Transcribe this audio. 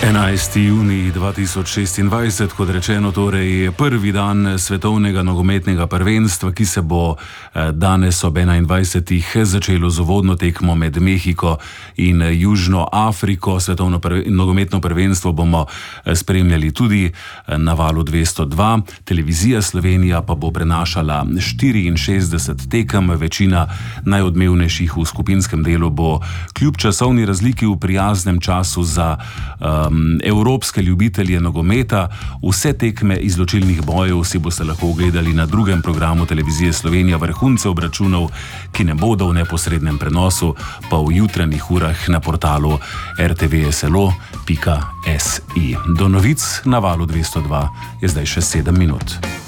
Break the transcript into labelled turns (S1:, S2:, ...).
S1: 11. junij 2026, kot rečeno, torej je prvi dan svetovnega nogometnega prvenstva, ki se bo danes ob 21. začelo z uvodno tekmo med Mehiko in Južno Afriko. Svetovno nogometno prvenstvo bomo spremljali tudi na valu 202. Televizija Slovenija pa bo prenašala 64 tekem, večina najodmevnejših v skupinskem delu bo kljub časovni razliki v prijaznem času za evropske ljubitelje nogometa. Vse tekme izločilnih bojev si boste lahko ogledali na drugem programu Televizije Slovenija, vrhunce obračunov, ki ne bodo v neposrednem prenosu, pa v jutranjih urah na portalu rtvslo.si. Do novic na valu 202 je zdaj še 7 minut.